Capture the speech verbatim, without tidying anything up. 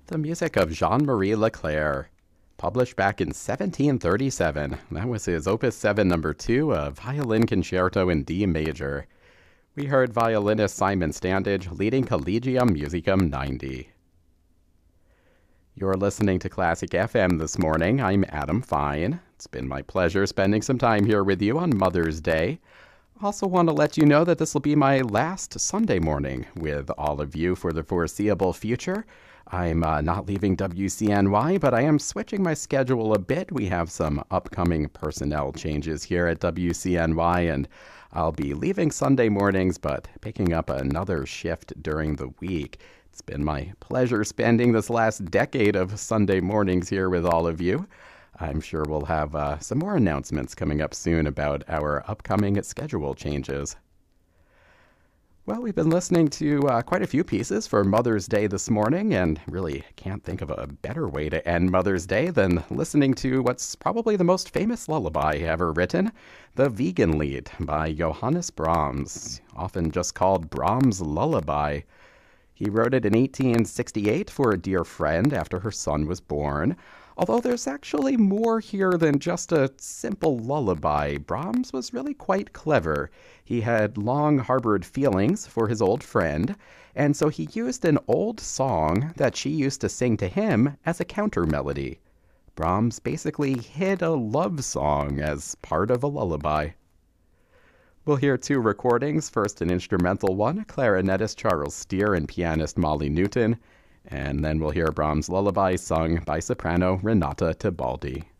The music of Jean-Marie Leclair, published back in seventeen thirty-seven. That was his Opus seven number two, a violin concerto in D major. We heard violinist Simon Standage leading Collegium Musicum ninety. You're listening to Classic F M this morning. I'm Adam Fine. It's been my pleasure spending some time here with you on Mother's Day. Also want to let you know that this will be my last Sunday morning with all of you for the foreseeable future. I'm uh, not leaving W C N Y, but I am switching my schedule a bit. We have some upcoming personnel changes here at W C N Y, and I'll be leaving Sunday mornings, but picking up another shift during the week. It's been my pleasure spending this last decade of Sunday mornings here with all of you. I'm sure we'll have uh, some more announcements coming up soon about our upcoming schedule changes. Well, we've been listening to uh, quite a few pieces for Mother's Day this morning, and really can't think of a better way to end Mother's Day than listening to what's probably the most famous lullaby ever written, the Wiegenlied by Johannes Brahms, often just called Brahms' Lullaby. He wrote it in eighteen sixty-eight for a dear friend after her son was born. Although there's actually more here than just a simple lullaby, Brahms was really quite clever. He had long harbored feelings for his old friend, and so he used an old song that she used to sing to him as a counter melody. Brahms basically hid a love song as part of a lullaby. We'll hear two recordings, first an instrumental one, clarinetist Charles Steer and pianist Molly Newton, and then we'll hear Brahms' lullaby sung by soprano Renata Tebaldi.